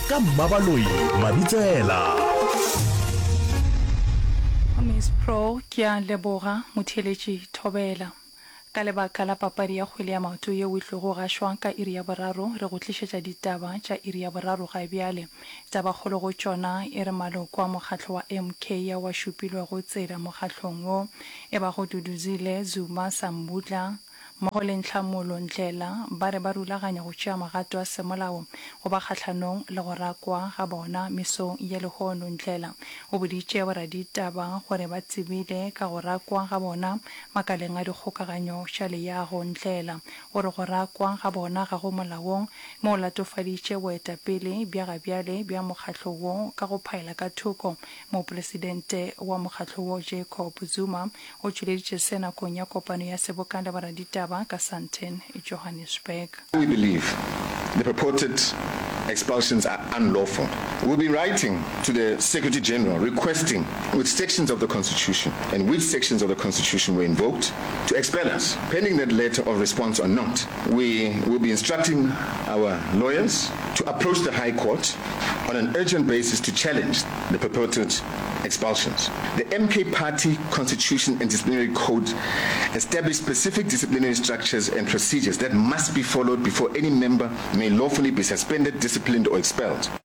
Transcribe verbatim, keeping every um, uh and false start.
ka Mmabaloi Mabitsela. Miss Pro ke a leboga motheletši Thobela ka lebaka la papadi ya kgwele ya maoto ye o tlo go gašwa ka iri ya boraro re go tlišetša ditaba tša iri ya boraro ga bjale taba kgolo go tšona e re maloko a mokgatlo wa M K ya wa šupilwe go tsela mokgatlong wo e ba go duduzile Zuma Sambudla mmogo le Ntlhamolo Ndlela ba re ba rulaganya go tšea magato a semolao go ba kgatlhanong le go rakwa ga bona mesong ya Lehono Ndlela o boditše boraditaba gore ba tsebile ka go rakwa ga bona makaleng a dikgokaganyo tša leago Ndlela gore go rakwa ga bona ga go molaong mo o latofaditše boetapele bja ga bjale bja mokgatlo wo ka go phaela ka thoko mopresidente wa mokgatlo wo Jacob Zuma o tšweleditše se nakong ya kopano ya seboka le boraditaba ka Sandton, Johannesburg. We believe the purported expulsions are unlawful. We'll be writing to the Secretary General requesting which sections of the Constitution and which sections of the Constitution were invoked to expel us. Pending that letter of response or not, we will be instructing our lawyers to approach the High Court on an urgent basis to challenge the purported expulsions. The M K Party Constitution and Disciplinary Code establish specific disciplinary structures and procedures that must be followed before any member may lawfully be suspended, disciplined, or expelled.